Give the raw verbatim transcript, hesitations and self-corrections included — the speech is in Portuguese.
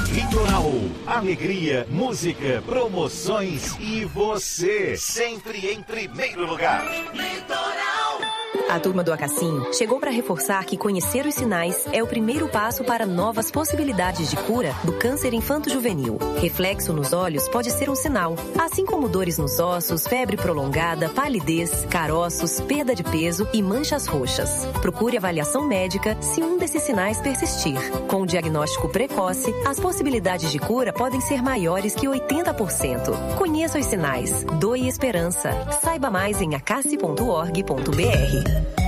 Litoral. Alegria, música, promoções e você, sempre em primeiro lugar. Litoral. A turma do Acassim chegou para reforçar que conhecer os sinais é o primeiro passo para novas possibilidades de cura do câncer infanto-juvenil. Reflexo nos olhos pode ser um sinal, assim como dores nos ossos, febre prolongada, palidez, caroços, perda de peso e manchas roxas. Procure avaliação médica se um desses sinais persistir. Com o diagnóstico precoce, as possibilidades de cura podem ser maiores que oitenta por cento. Conheça os sinais. Doe esperança. Saiba mais em acassi ponto org ponto br.